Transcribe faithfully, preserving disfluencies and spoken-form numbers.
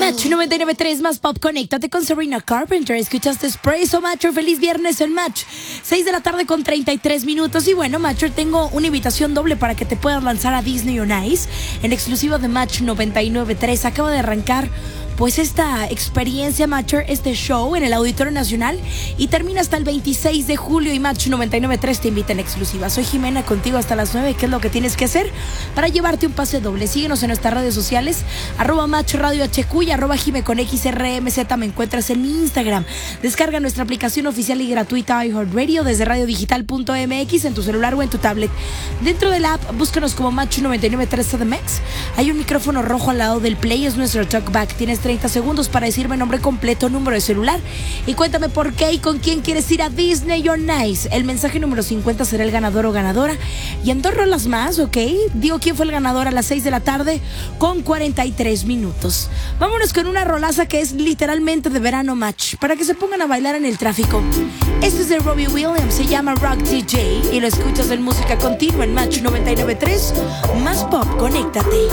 Match noventa y nueve punto tres más pop, conéctate con Sabrina Carpenter. Escuchaste Espresso, Macho. Feliz viernes en Match. seis de la tarde con treinta y tres minutos. Y bueno, Macho, tengo una invitación doble para que te puedas lanzar a Disney on Ice en exclusiva de Match noventa y nueve punto tres. Acaba de arrancar pues esta experiencia, Match, este show en el Auditorio Nacional y termina hasta el veintiséis de julio y Match noventa y nueve punto tres te invita en exclusiva. Soy Jimena, contigo hasta las nueve. ¿Qué es lo que tienes que hacer para llevarte un pase doble? Síguenos en nuestras redes sociales, arroba Match Radio H Q y arroba Jime con X R M Z. Me encuentras en mi Instagram. Descarga nuestra aplicación oficial y gratuita iHeartRadio desde radio digital punto m x en tu celular o en tu tablet. Dentro del app, búscanos como Match noventa y nueve punto tres C D M X. Hay un micrófono rojo al lado del play, es nuestro talkback. Tienes treinta segundos para decirme nombre completo, número de celular y cuéntame por qué y con quién quieres ir a Disney on Ice. El mensaje número cincuenta será el ganador o ganadora y en dos rolas más, ¿ok? Digo quién fue el ganador a las seis de la tarde con cuarenta y tres minutos. Vámonos con una rolaza que es literalmente de verano, Match, para que se pongan a bailar en el tráfico. Este es de Robbie Williams, se llama Rock D J y lo escuchas en música continua en Match noventa y nueve punto tres más pop, conéctate.